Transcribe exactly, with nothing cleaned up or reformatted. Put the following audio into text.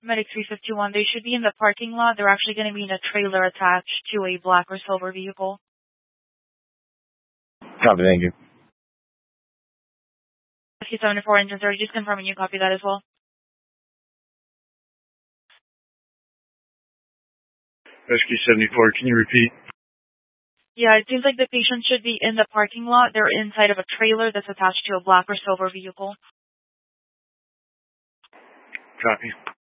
Medic three fifty-one, they should be in the parking lot. They're actually going to be in a trailer attached to a black or silver vehicle. Copy, thank you. Rescue seventy-four engine thirty, just confirming you copy that as well. Rescue seventy-four, can you repeat? Yeah, it seems like the patient should be in the parking lot. They're inside of a trailer that's attached to a black or silver vehicle. Copy.